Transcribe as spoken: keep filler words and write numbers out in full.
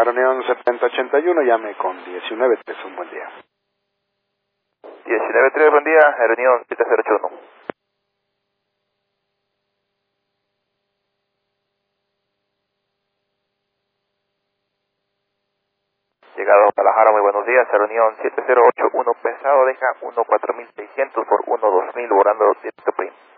reunión setenta ochenta y uno, llame con diecinueve tres, un buen día. diecinueve tres, buen día, reunión siete cero ocho uno. Llegado a Guadalajara, muy buenos días, reunión siete cero ocho uno pesado, deja uno cuatro mil seiscientos por uno dos mil, volando directo Prim.